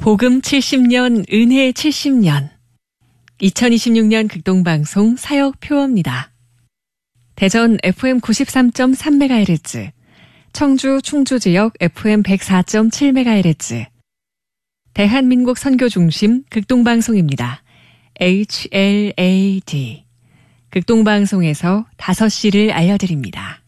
복음 70년, 은혜 70년. 2026년 극동방송 사역 표어입니다. 대전 FM 93.3MHz, 청주 충주지역 FM 104.7MHz, 대한민국 선교중심 극동방송입니다. HLAD. 극동방송에서 5시를 알려드립니다.